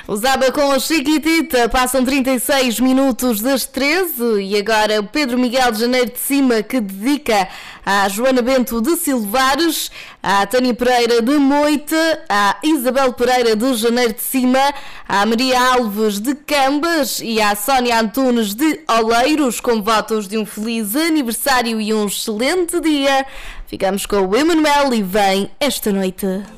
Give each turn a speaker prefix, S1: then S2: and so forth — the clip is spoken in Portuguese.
S1: Usava com a Chiquitita, passam 36 minutos das 13 e agora o Pedro Miguel de Janeiro de Cima, que dedica à Joana Bento de Silvares, à Tânia Pereira de Moita, à Isabel Pereira de Janeiro de Cima, à Maria Alves de Cambas e à Sónia Antunes de Oleiros, com votos de um feliz aniversário e um excelente dia. Ficamos com o Emanuel e vem esta noite.